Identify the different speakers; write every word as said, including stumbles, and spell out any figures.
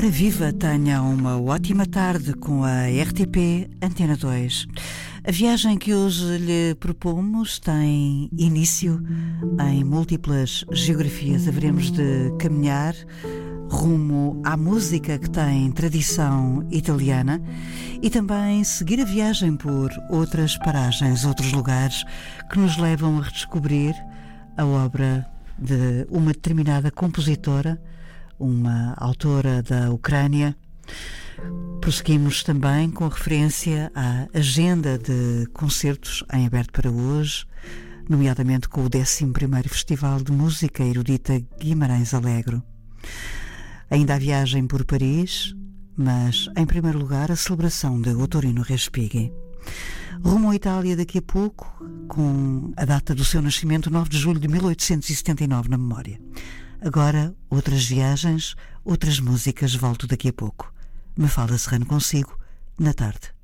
Speaker 1: Ora viva, tenha uma ótima tarde com a R T P Antena dois. A viagem que hoje lhe propomos tem início em múltiplas geografias. Haveremos de caminhar rumo à música que tem tradição italiana e também seguir a viagem por outras paragens, outros lugares que nos levam a redescobrir a obra de uma determinada compositora, uma autora da Ucrânia. Prosseguimos também com referência à agenda de concertos em aberto para hoje, nomeadamente com o décimo primeiro Festival de Música Erudita Guimarães Alegro. Ainda a viagem por Paris, mas em primeiro lugar a celebração de Ottorino Respighi. Rumo à Itália daqui a pouco, com a data do seu nascimento, nove de julho de mil oitocentos e setenta e nove, na memória. Agora, outras viagens, outras músicas, volto daqui a pouco. Mafalda Serrano consigo, na tarde.